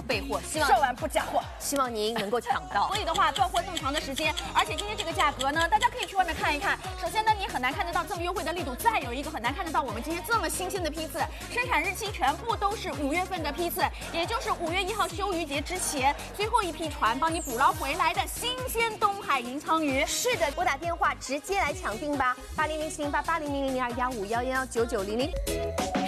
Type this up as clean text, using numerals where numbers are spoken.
备货， 售完不加货， 希望您能够抢到。 所以的话，断货这么长的时间，而且今天这个价格呢，大家可以去外面看一看。首先呢，你很难看得到这么优惠的力度，再有一个很难看得到我们今天这么新鲜的批次，生产日期全部都是5月份的批次，也就是5月1号休渔节之前最后一批船帮你捕捞回来的新鲜东海银鲳鱼。 是的，拨打电话直接来抢订吧，80070880000215119900。